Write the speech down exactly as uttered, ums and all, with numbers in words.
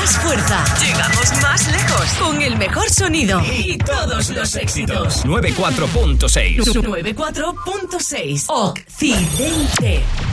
más fuerza. Llegamos más lejos. Con el mejor sonido. Y todos los éxitos. noventa y cuatro punto seis. noventa y cuatro punto seis. Occidente.